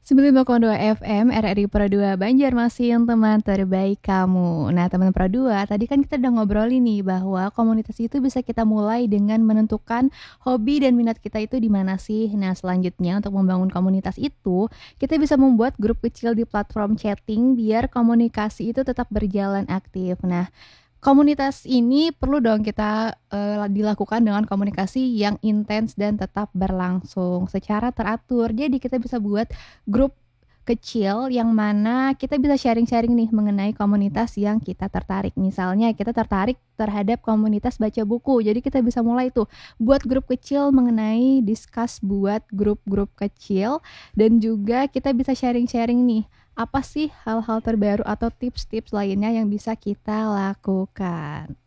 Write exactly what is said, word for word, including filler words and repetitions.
sembilan puluh koma dua F M R R I Pro dua Banjarmasin, teman terbaik kamu. Nah, teman Pro dua, tadi kan kita udah ngobrolin nih bahwa komunitas itu bisa kita mulai dengan menentukan hobi dan minat kita itu di mana sih. Nah, selanjutnya untuk membangun komunitas itu, kita bisa membuat grup kecil di platform chatting biar komunikasi itu tetap berjalan aktif. Nah, komunitas ini perlu dong kita, eee, dilakukan dengan komunikasi yang intens dan tetap berlangsung secara teratur. Jadi kita bisa buat grup kecil yang mana kita bisa sharing-sharing nih mengenai komunitas yang kita tertarik. Misalnya kita tertarik terhadap komunitas baca buku, jadi kita bisa mulai tuh buat grup kecil mengenai discuss buat grup-grup kecil dan juga kita bisa sharing-sharing nih, apa sih hal-hal terbaru atau tips-tips lainnya yang bisa kita lakukan.